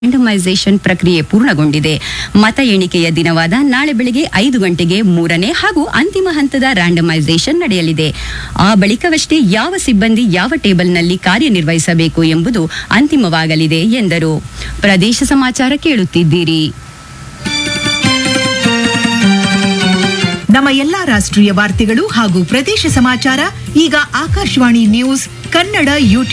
Randomisation ಪ್ರಕ್ರಿಯೆ ಪೂರ್ಣಗೊಂಡಿದೆ. ಮತ ಎಣಿಕೆಯ ದಿನವಾದ ನಾಳೆ ಬೆಳಗ್ಗೆ 5 ಗಂಟೆಗೆ ಮೂರನೇ ಹಾಗೂ ಅಂತಿಮ ಹಂತದ ರ್ಯಾಂಡಮೈಸೇಷನ್ ನಡೆಯಲಿದೆ. ಆ ಬಳಿಕವಷ್ಟೇ ಯಾವ ಸಿಬ್ಬಂದಿ ಯಾವ ಟೇಬಲ್ನಲ್ಲಿ ಕಾರ್ಯನಿರ್ವಹಿಸಬೇಕು ಎಂಬುದು ಅಂತಿಮವಾಗಲಿದೆ ಎಂದರು. ಪ್ರದೇಶ ಸಮಾಚಾರ ಕೇಳುತ್ತಿದ್ದೀರಿ. ನಮ್ಮ ಎಲ್ಲಾ ರಾಷ್ಟ್ರೀಯ ವಾರ್ತೆಗಳು ಹಾಗೂ ಪ್ರದೇಶ ಸಮಾಚಾರ ಈಗ ಆಕಾಶವಾಣಿ ನ್ಯೂಸ್ ಕನ್ನಡ ಯೂಟ್ಯೂಬ್